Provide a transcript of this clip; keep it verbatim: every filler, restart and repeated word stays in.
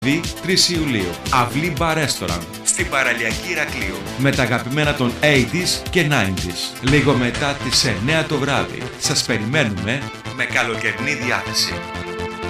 τρεις Ιουλίου, Αυλή Bar Restaurant, στην παραλιακή Ηρακλείου, με τα αγαπημένα των ογδόντα και ενενήντα. Λίγο μετά τις εννιά το βράδυ. Σας περιμένουμε με καλοκαιρινή διάθεση.